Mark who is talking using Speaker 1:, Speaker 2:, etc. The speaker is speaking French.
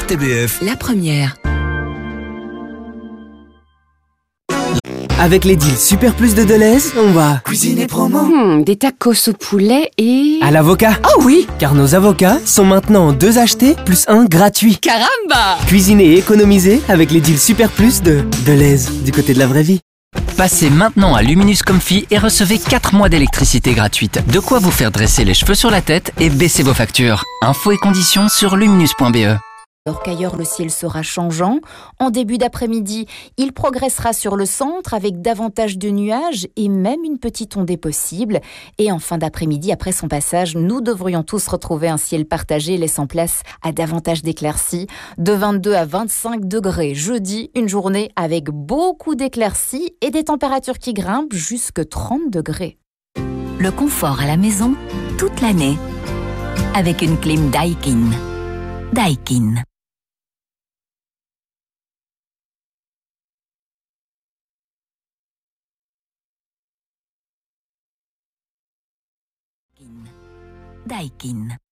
Speaker 1: RTBF.
Speaker 2: La première.
Speaker 3: Avec les deals Super Plus de Deleuze, on va
Speaker 1: Cuisiner promo.
Speaker 2: Des tacos au poulet et...
Speaker 3: à l'avocat.
Speaker 2: Oh oui!
Speaker 3: Car nos avocats sont maintenant 2 achetés plus 1 gratuit.
Speaker 2: Caramba!
Speaker 3: Cuisiner et économiser avec les deals Super Plus de Deleuze, du côté de la vraie vie.
Speaker 4: Passez maintenant à Luminous Comfy et recevez 4 mois d'électricité gratuite. De quoi vous faire dresser les cheveux sur la tête et baisser vos factures. Infos et conditions sur luminous.be.
Speaker 5: Alors qu'ailleurs le ciel sera changeant, en début d'après-midi, il progressera sur le centre avec davantage de nuages et même une petite ondée possible. Et en fin d'après-midi, après son passage, nous devrions tous retrouver un ciel partagé laissant place à davantage d'éclaircies. De 22 à 25 degrés jeudi, une journée avec beaucoup d'éclaircies et des températures qui grimpent jusque 30 degrés.
Speaker 6: Le confort à la maison toute l'année avec une clim Daikin. Daikin. Daikin.